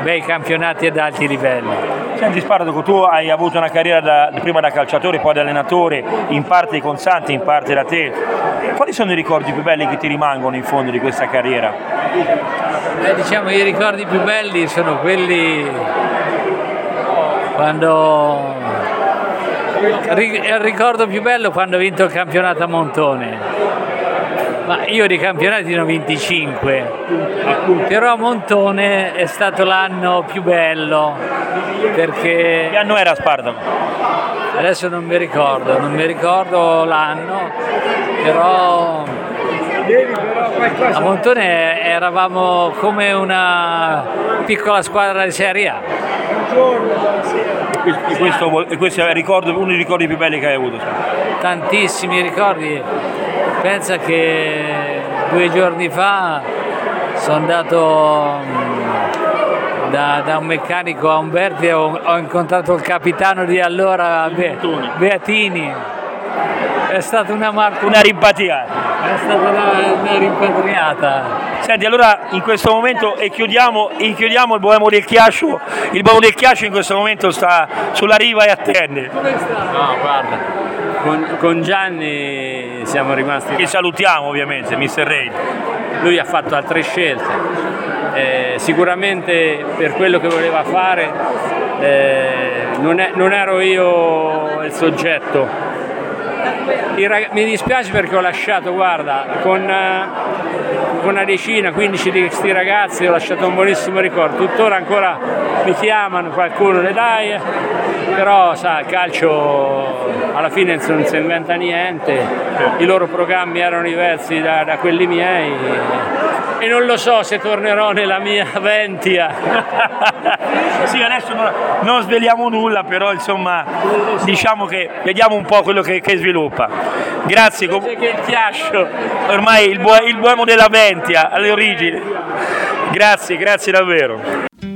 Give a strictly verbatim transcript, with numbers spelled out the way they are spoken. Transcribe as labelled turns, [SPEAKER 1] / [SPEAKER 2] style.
[SPEAKER 1] bei campionati ad alti livelli.
[SPEAKER 2] Senti Spartaco, tu hai avuto una carriera da, prima da calciatore, poi da allenatore, in parte con Santi, in parte da te. Quali sono i ricordi più belli che ti rimangono in fondo di questa carriera?
[SPEAKER 1] Eh, diciamo i ricordi più belli sono quelli quando il ricordo più bello quando ho vinto il campionato a Montone, ma io di campionati ne ho venticinque, però a Montone è stato l'anno più bello perché...
[SPEAKER 2] Che anno era Spartaco?
[SPEAKER 1] Adesso non mi ricordo, non mi ricordo l'anno, però a Montone eravamo come una piccola squadra di Serie A.
[SPEAKER 2] E questo, e questo è ricordo, uno dei ricordi più belli che hai avuto?
[SPEAKER 1] Tantissimi ricordi. Pensa che due giorni fa sono andato da, da un meccanico a Umberti e ho, ho incontrato il capitano di allora, Be, Beatini. È stata una marca,
[SPEAKER 2] una rimpatriata.
[SPEAKER 1] È stata una, una rimpatriata.
[SPEAKER 2] Senti, allora in questo momento e chiudiamo, e chiudiamo il Boemo del Chiascio. Il Boemo del Chiascio in questo momento sta sulla riva e attende.
[SPEAKER 1] Come sta?
[SPEAKER 3] No, guarda, con, con Gianni siamo rimasti.
[SPEAKER 2] Che salutiamo ovviamente, mister Reid.
[SPEAKER 3] Lui ha fatto altre scelte. Eh, sicuramente per quello che voleva fare eh, non, è, non ero io il soggetto. Il rag... Mi dispiace perché ho lasciato, guarda, con, uh, con una decina, quindici di questi ragazzi ho lasciato un buonissimo ricordo. Tuttora ancora mi chiamano, qualcuno le dai, però sa, il calcio alla fine non si inventa niente, i loro programmi erano diversi da, da quelli miei e non lo so se tornerò nella mia Ventia.
[SPEAKER 2] Sì, adesso non, non sveliamo nulla, però insomma diciamo che vediamo un po' quello che, che sviluppa. Grazie. Com-
[SPEAKER 3] che il Chiascio.
[SPEAKER 2] Ormai il, bu- il Boemo della Ventia alle origini. Grazie, grazie davvero.